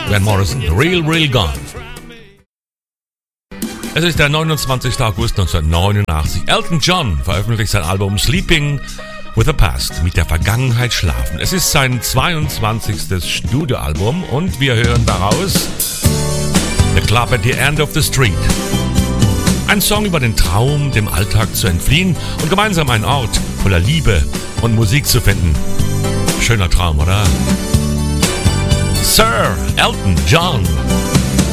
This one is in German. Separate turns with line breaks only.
Van Morrison, Real Gone. Es ist der 29. August 1989. Elton John veröffentlicht sein Album Sleeping with the Past, mit der Vergangenheit schlafen. Es ist sein 22. Studioalbum und wir hören daraus The Club at the End of the Street. Ein Song über den Traum, dem Alltag zu entfliehen und gemeinsam einen Ort voller Liebe und Musik zu finden. Schöner Traum, oder? Sir Elton John.